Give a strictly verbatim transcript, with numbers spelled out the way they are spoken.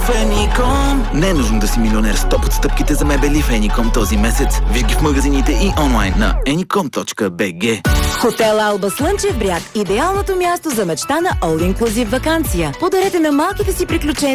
Феником. Не е нужно да си милионер. Стоп отстъпките за мебели в Еником този месец. Виж ги в магазините и онлайн на еником точка би джи. Хотел Алба Слънчев бряг. Идеалното място за мечта на all-inclusive ваканция. Подарете на малките си приключения